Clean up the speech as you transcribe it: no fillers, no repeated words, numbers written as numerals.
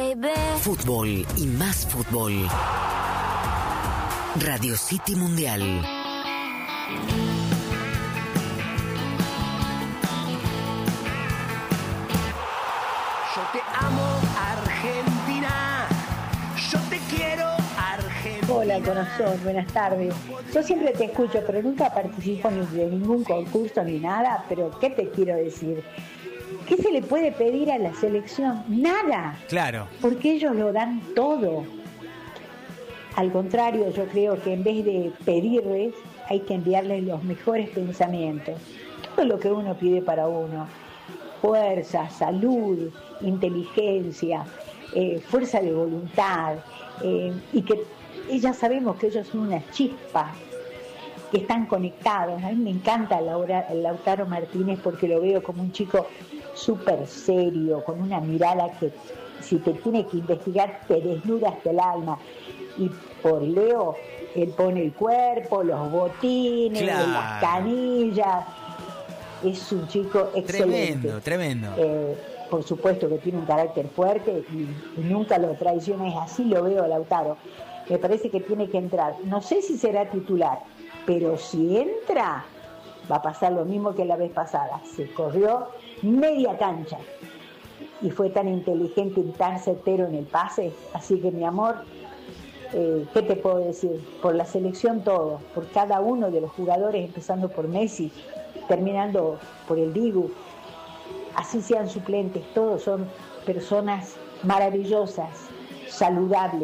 baby. Fútbol y más fútbol. Radio City Mundial. Yo te amo, Argentina. Yo te quiero, Argentina. Hola, corazón, buenas tardes. Yo siempre te escucho, pero nunca participo ni de ningún concurso ni nada. Pero, ¿qué te quiero decir? ¿Qué se le puede pedir a la selección? Nada. Claro. Porque ellos lo dan todo. Al contrario, yo creo que en vez de pedirles, hay que enviarles los mejores pensamientos. Todo lo que uno pide para uno. Fuerza, salud, inteligencia, fuerza de voluntad. Y que ya sabemos que ellos son una chispa, que están conectados. A mí me encanta Lautaro Martínez porque lo veo como un chico súper serio, con una mirada que si te tiene que investigar te desnuda hasta el alma. Y por Leo, él pone el cuerpo, los botines, claro, las canillas. Es un chico excelente. Tremendo. Por supuesto que tiene un carácter fuerte y nunca lo traiciona. Es así lo veo a Lautaro. Me parece que tiene que entrar. No sé si será titular, pero si entra, va a pasar lo mismo que la vez pasada. Se corrió media cancha y fue tan inteligente y tan certero en el pase. Así que, mi amor, ¿qué te puedo decir? Por la selección todo, por cada uno de los jugadores, empezando por Messi, terminando por el Dibu, así sean suplentes, todos son personas maravillosas, saludables.